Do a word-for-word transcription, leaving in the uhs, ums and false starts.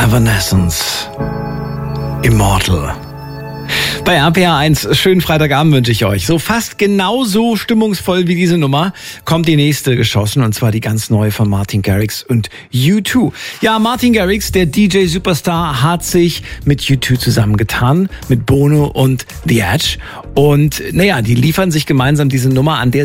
Evanescence. Immortal. Bei R P R eins, schönen Freitagabend wünsche ich euch. So fast genauso stimmungsvoll wie diese Nummer kommt die nächste geschossen, und zwar die ganz neue von Martin Garrix und U zwei. Ja, Martin Garrix, der D J-Superstar, hat sich mit U zwei zusammengetan, mit Bono und The Edge. Und naja, die liefern sich gemeinsam diese Nummer, an der